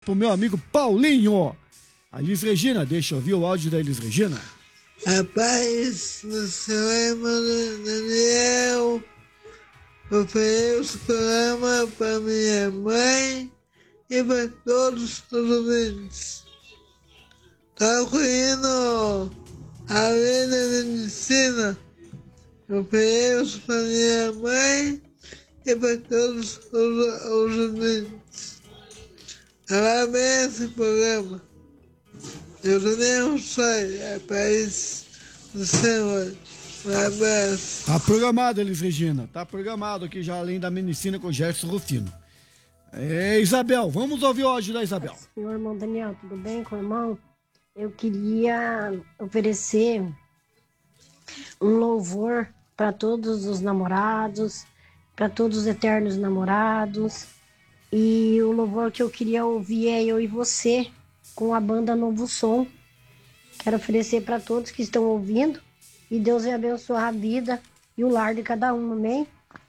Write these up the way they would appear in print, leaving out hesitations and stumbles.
pro meu amigo Paulinho. A Elis Regina, deixa eu ouvir o áudio da Elis Regina. A paz do Senhor, irmão Daniel. Ofereço o programa para minha mãe e para todos os ouvintes. Tá concluindo a lei da medicina. Ofereço para minha mãe e para todos os ouvintes. Parabéns esse programa. Deus abençoe a paz do Senhor. Um abraço. Tá programado, Elis Regina. Tá programado aqui já, além da medicina com o Gerson Rufino. Isabel, vamos ouvir o áudio da Isabel. Senhor irmão Daniel, tudo bem com o irmão? Eu queria oferecer um louvor para todos os namorados, para todos os eternos namorados. E o louvor que eu queria ouvir é Eu e Você, com a banda Novo Som. Quero oferecer para todos que estão ouvindo. E Deus vai abençoar a vida e o lar de cada um, amém?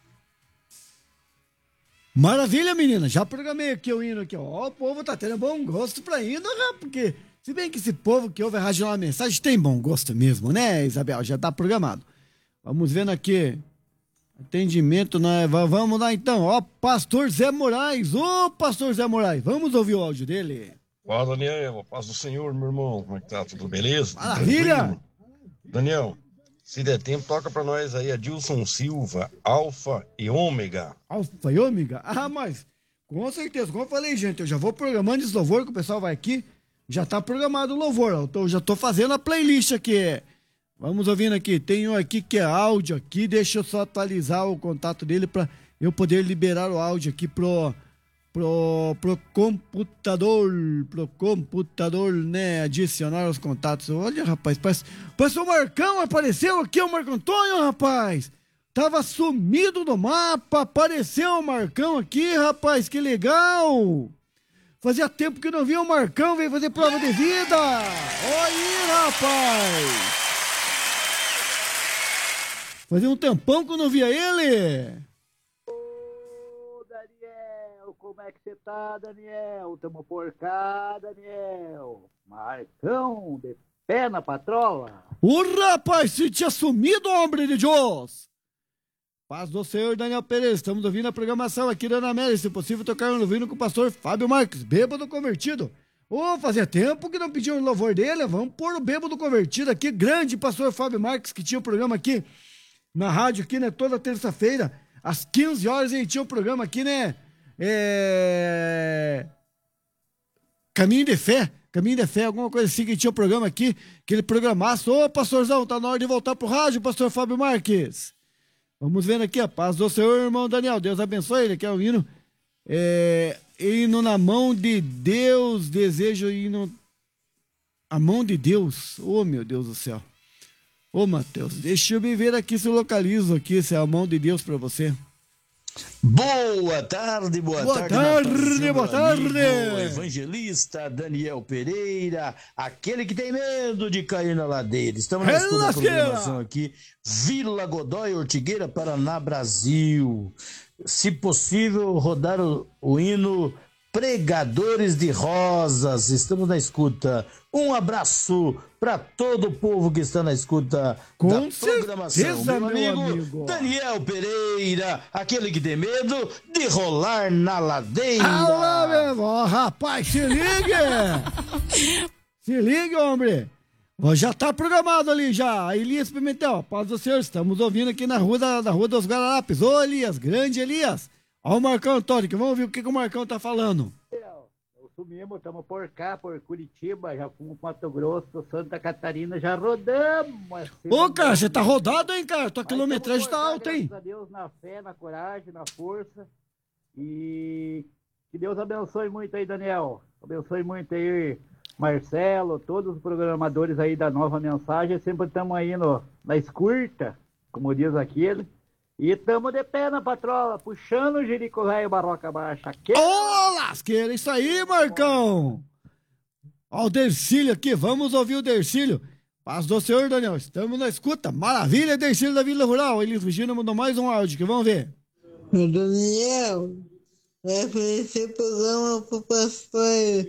Maravilha, menina. Já programei aqui o hino aqui, ó. O povo tá tendo bom gosto pra hino, né? Porque, se bem que esse povo que ouve a rádio lá, a mensagem tem bom gosto mesmo, né, Isabel? Já tá programado. Vamos vendo aqui. Atendimento, né? Vamos lá então, ó. Pastor Zé Moraes. Ô, Pastor Zé Moraes. Vamos ouvir o áudio dele. Ó, Daniel, paz do Senhor, meu irmão. Como é que tá? Tudo beleza? Maravilha. Tranquilo? Daniel, se der tempo, toca pra nós aí, Adilson Silva, Alfa e Ômega. Alfa e Ômega? Ah, mas com certeza, como eu falei, gente, eu já vou programando esse louvor que o pessoal vai aqui, já tá programado o louvor, eu já tô fazendo a playlist aqui. Vamos ouvindo aqui, tem um aqui que é áudio aqui, deixa eu só atualizar o contato dele pra eu poder liberar o áudio aqui pro computador, né, adicionar os contatos. Olha, rapaz, parece o Marcão apareceu aqui, o Marco Antônio, rapaz. Tava sumido do mapa, apareceu o Marcão aqui, rapaz, que legal. Fazia tempo que não via o Marcão, veio fazer prova de vida. Olha aí, rapaz. Fazia um tempão que eu não via ele. Como é que você tá, Daniel? Tamo por cá, Daniel. Marcão, de pé na patroa. O rapaz, se tinha sumido, homem de Deus. Paz do Senhor, Daniel Pereira. Estamos ouvindo a programação aqui da Ana Amélia. Se possível, tocar um ouvindo com o pastor Fábio Marques, bêbado convertido. Fazia tempo que não pediam o louvor dele. Vamos pôr o bêbado convertido aqui. Grande pastor Fábio Marques, que tinha o programa aqui na rádio, aqui, né? Toda terça-feira, às 15 horas, ele tinha o programa aqui, né? Caminho de Fé, alguma coisa assim, que tinha o programa aqui, que ele programasse. Ô, pastorzão, tá na hora de voltar pro rádio, pastor Fábio Marques. Vamos vendo aqui, a paz do Senhor, irmão Daniel, Deus abençoe ele, que é o hino. Hino na mão de Deus, desejo hino. A mão de Deus, ô meu Deus do céu. Ô Mateus, deixa eu me ver aqui se eu localizo aqui, se é a mão de Deus pra você. Boa tarde, boa tarde, boa tarde. Evangelista Daniel Pereira, aquele que tem medo de cair na ladeira. Estamos na segunda programação aqui, Vila Godoy, Ortigueira, Paraná, Brasil. Se possível, rodar o hino Pregadores de Rosas. Estamos na escuta. Um abraço para todo o povo que está na escuta da programação. Meu amigo Daniel Pereira, aquele que tem medo de rolar na ladeira. Alô, meu irmão, rapaz, se liga! Se liga, homem! Já tá programado ali já. A Elias Pimentel, paz do Senhor, estamos ouvindo aqui na rua dos Guararapes. Ô, Elias, grande Elias. Olha o Marcão Antônio, que vamos ouvir o que o Marcão tá falando. Sumimos, estamos por cá, por Curitiba, já fomos para Mato Grosso, Santa Catarina, já rodamos. Ô, cara, você tá rodado, hein, cara? Tua quilometragem tá alta, hein? Graças a Deus, na fé, na coragem, na força. E que Deus abençoe muito aí, Daniel. Abençoe muito aí, Marcelo, todos os programadores aí da Nova Mensagem. Sempre estamos aí na escuta, como diz aquele. E tamo de pé na patrola, puxando o Jerico Velho Barroca Baixa. Ô, lasqueira, isso aí, Marcão! Ó o Dercílio aqui, vamos ouvir o Dercílio. Paz do Senhor, Daniel, estamos na escuta. Maravilha, Dercílio da Vila Rural. Elis Regina mandou mais um áudio, que vamos ver. Daniel, vai oferecer programa pro pastor